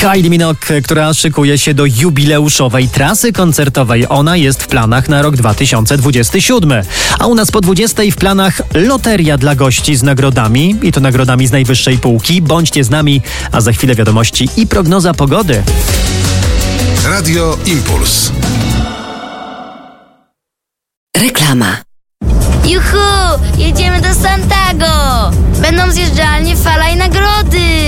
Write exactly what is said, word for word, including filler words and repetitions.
Kylie Minogue, która szykuje się do jubileuszowej trasy koncertowej. Ona jest w planach na rok dwa tysiące dwudziesty siódmy. A u nas po dwudziestej w planach loteria dla gości z nagrodami. I to nagrodami z najwyższej półki. Bądźcie z nami, a za chwilę wiadomości i prognoza pogody. Radio Impuls. Reklama. Juhu! Jedziemy do Santago! Będą zjeżdżalnie, fala i nagrody!